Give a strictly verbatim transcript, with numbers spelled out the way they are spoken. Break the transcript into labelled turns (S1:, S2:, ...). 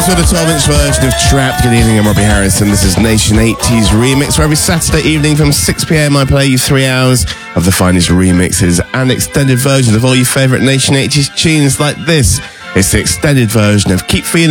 S1: For the twelve inch version of Trapped. Good evening, I'm Robbie Harrison. This is Nation eighties Remix, where every Saturday evening from six p.m. I play you three hours of the finest remixes and extended versions of all your favourite Nation eighties tunes like this. It's the extended version of Keep Feeling